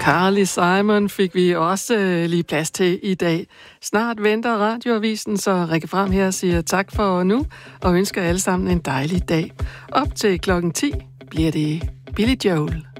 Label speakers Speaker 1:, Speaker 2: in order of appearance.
Speaker 1: Carly Simon fik vi også lige plads til i dag. Snart venter Radioavisen, så Rikke Fram her siger tak for nu, og ønsker alle sammen en dejlig dag. Op til klokken 10 bliver det Billy Joel.